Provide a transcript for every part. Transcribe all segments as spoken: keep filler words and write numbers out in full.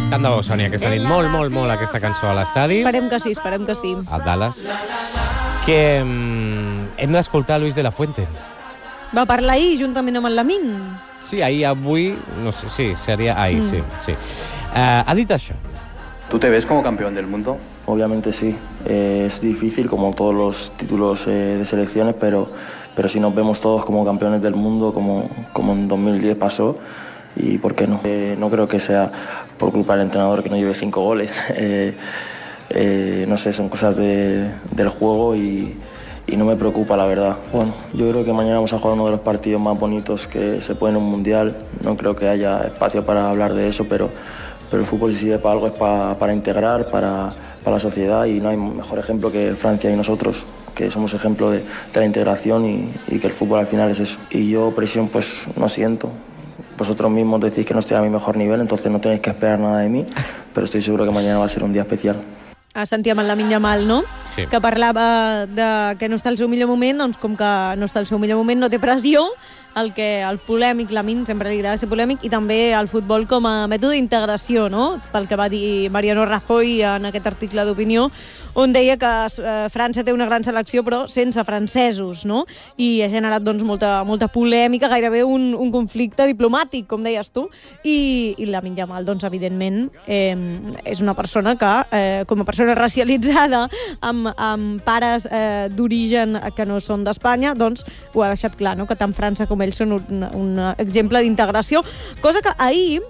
Tant de bo, Sònia, aquesta nit. Molt, molt, molt aquesta cançó a l'estadi. Esperem que sí, esperem que sí. A Dallas. Que mm, hem d'escoltar Luis de la Fuente. Va parlar ahir juntament amb el Lamine. Sí, ahir, avui, no sé, sí, seria ahir, mm. sí, sí. Uh, ha dit això. ¿Tú te ves como campeón del mundo? Obviamente sí. Eh, es difícil, como todos los títulos eh, de selecciones, pero, pero si nos vemos todos como campeones del mundo, como, como en dos mil diez pasó, y ¿por qué no? Eh, no creo que sea por culpa del entrenador que no lleve cinco goles. Eh, eh, no sé, son cosas de, del juego y, y no me preocupa, la verdad. Bueno, yo creo que mañana vamos a jugar uno de los partidos más bonitos que se puede en un mundial. No creo que haya espacio para hablar de eso, pero, pero el fútbol si sirve para algo es para, para integrar, para, para la sociedad, y no hay mejor ejemplo que Francia y nosotros, que somos ejemplo de, de la integración y, y que el fútbol al final es eso. Y yo presión pues no siento. Vosotros mismos decís que no estoy a mi mejor nivel, entonces no tenéis que esperar nada de mí, pero estoy seguro que mañana va a ser un día especial. Sentíem el Lamine Yamal, no? Sí. Que parlava de que no està al seu millor moment, doncs com que no està al seu millor moment, no té pressió, el que el polèmic, Lamine sempre li agrada ser polèmic, i també el futbol com a mètode d'integració, no? Pel que va dir Mariano Rajoy en aquest article d'opinió, on deia que eh, França té una gran selecció però sense francesos, no? I ha generat doncs molta, molta polèmica, gairebé un, un conflicte diplomàtic, com deies tu, i, i Lamine Yamal, doncs evidentment eh, és una persona que eh, com a persona racialitzada amb, amb pares eh, d'origen que no són d'Espanya, doncs ho ha deixat clar, no? Que tant França com ells són un, un exemple d'integració, cosa que ahir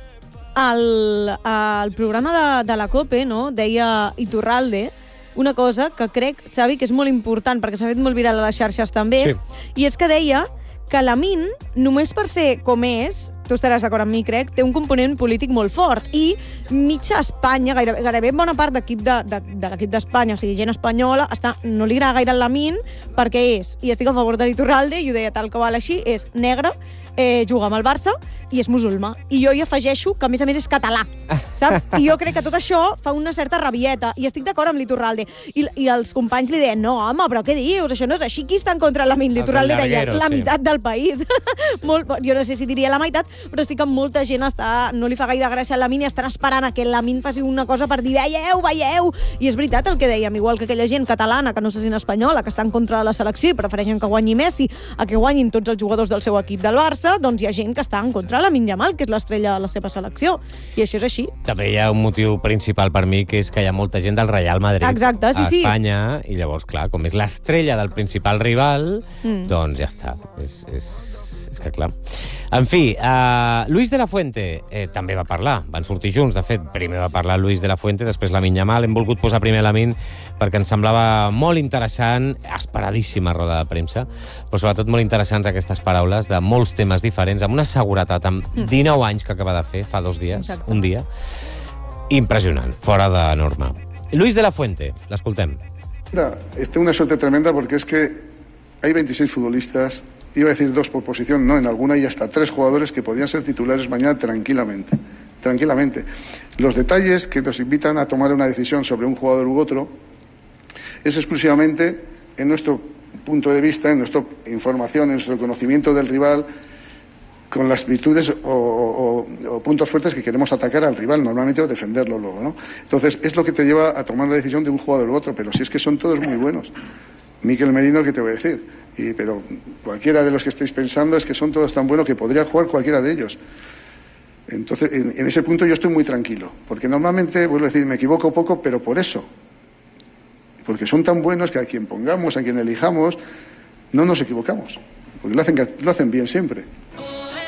al, al programa de, de la COPE, no? Deia Iturralde una cosa que crec, Xavi, que és molt important, perquè s'ha fet molt viral a les xarxes també, sí. I és que deia que Lamine, només per ser com és, tu estaràs d'acord amb mi, crec, té un component polític molt fort, i mitja Espanya, gairebé, gairebé bona part d'equip de, de, de l'equip d'Espanya, o sigui, gent espanyola, està, no li agrada gaire el Lamine perquè és, i estic a favor de l'Iturralde, i ho deia tal que val així, és negre, eh, juga amb el Barça i és musulmà. I jo hi afegeixo que, a més a més, és català, saps? I jo crec que tot això fa una certa rabieta, i estic d'acord amb l'Iturralde. I, I els companys li deien, no, home, però què dius? Això no és així. Qui està en contra de Lamine? L'Iturralde deia, la sí. meitat del país. Molt, jo no sé si diria la meitat, però sí que molta gent està, no li fa gaire gràcia a Lamine i estan esperant a que Lamine faci una cosa per dir, veieu, veieu. I és veritat el que dèiem, igual que aquella gent catalana que no se sent espanyola, que està en contra de la selecció i prefereixen que guanyi Messi a que guanyin tots els jugadors del seu equip del Barça, doncs hi ha gent que està en contra de Lamine Yamal, que és l'estrella de la seva selecció. I això és així. També hi ha un motiu principal per mi, que és que hi ha molta gent del Real Madrid Exacte, sí, a sí. Espanya, i llavors, clar, com és l'estrella del principal rival, mm. doncs ja està. És, és, és que clar. En fi, uh, Luis de la Fuente eh, també va parlar, van sortir junts, de fet, primer va parlar Luis de la Fuente, després Lamine Yamal, hem volgut posar primer Lamine perquè ens semblava molt interessant, esperadíssima roda de premsa, però sobretot molt interessants aquestes paraules de molts temes diferents, amb una seguretat, amb dinou anys que acaba de fer, fa dos dies, Exacte. un dia, impressionant, fora de norma. Luis de la Fuente, l'escoltem. Tengo una suerte tremenda porque es que hay veintiséis futbolistas, iba a decir dos por posición, no, en alguna hay hasta tres jugadores que podían ser titulares mañana tranquilamente, tranquilamente. Los detalles que nos invitan a tomar una decisión sobre un jugador u otro es exclusivamente en nuestro punto de vista, en nuestra información, en nuestro conocimiento del rival, con las virtudes o, o, o puntos fuertes que queremos atacar al rival, normalmente, o defenderlo luego, ¿no? Entonces, es lo que te lleva a tomar la decisión de un jugador u otro, pero si es que son todos muy buenos. Mikel Merino, ¿qué te voy a decir? Y, pero cualquiera de los que estéis pensando es que son todos tan buenos que podría jugar cualquiera de ellos. Entonces, en, en ese punto yo estoy muy tranquilo, porque normalmente, vuelvo a decir, me equivoco poco, pero por eso. Porque son tan buenos que a quien pongamos, a quien elijamos, no nos equivocamos, porque lo hacen, lo hacen bien siempre.